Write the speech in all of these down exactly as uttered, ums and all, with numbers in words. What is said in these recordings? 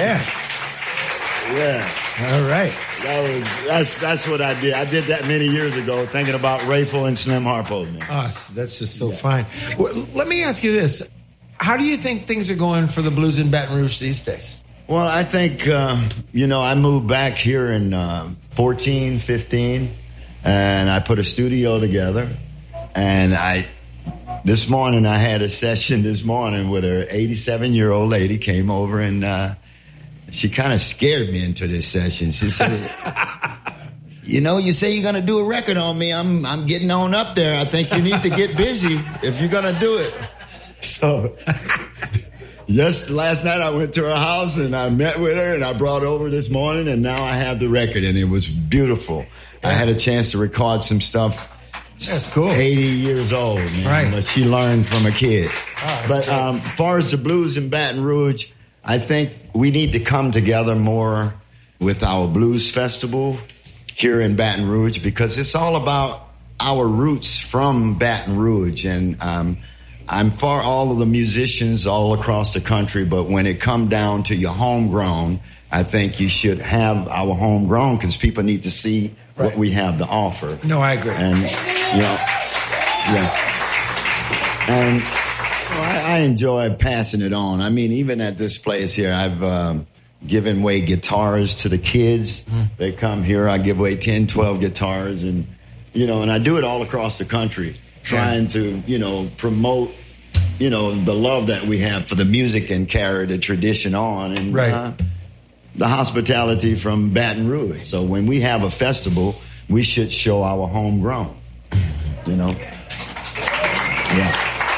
Yeah. Yeah. All right. That was, that's that's what I did. I did that many years ago, thinking about Rayful and Slim Harpo. Man. Oh, that's just so yeah. fine. Well, let me ask you this. How do you think things are going for the blues in Baton Rouge these days? Well, I think, uh, you know, I moved back here in uh, fourteen, fifteen, and I put a studio together. And I, this morning, I had a session this morning with an eighty-seven-year-old lady came over and uh, she kind of scared me into this session. She said, you know, you say you're going to do a record on me. I'm I'm getting on up there. I think you need to get busy if you're going to do it. So, yes, last night I went to her house and I met with her and I brought over this morning and now I have the record and it was beautiful. I had a chance to record some stuff. That's cool. eighty years old, man. Right. But she learned from a kid. Oh, but um, as far as the blues in Baton Rouge, I think we need to come together more with our blues festival here in Baton Rouge because it's all about our roots from Baton Rouge. And um, I'm for all of the musicians all across the country, but when it come down to your homegrown, I think you should have our homegrown because people need to see right. what we have to offer. No, I agree. And, you know, yeah. And well, I, I enjoy passing it on. I mean, even at this place here, I've um, given away guitars to the kids. Mm. They come here, I give away ten, twelve guitars, and, you know, and I do it all across the country, trying yeah. to, you know, promote, you know, the love that we have for the music and carry the tradition on. And, right. uh, the hospitality from Baton Rouge. So when we have a festival, we should show our homegrown, you know? Yeah.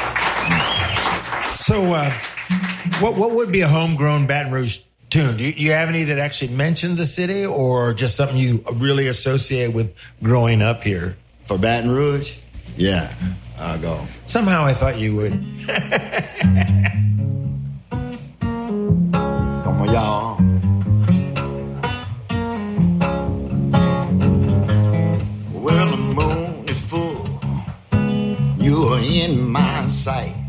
So uh, what what would be a homegrown Baton Rouge tune? Do you, you have any that actually mention the city or just something you really associate with growing up here? For Baton Rouge? Yeah, I'll go. Somehow I thought you would. Come on, y'all. Well, the moon is full. You are in my sight.